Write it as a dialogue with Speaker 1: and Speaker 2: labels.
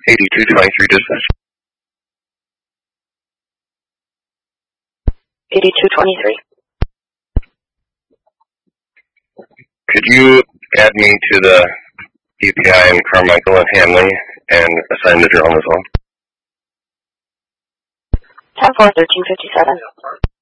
Speaker 1: 8223 dispatch.
Speaker 2: 8223.
Speaker 1: Could you add me to the EPI in Carmichael and Hanley and assign the drone as well?
Speaker 2: 10-4, 1357.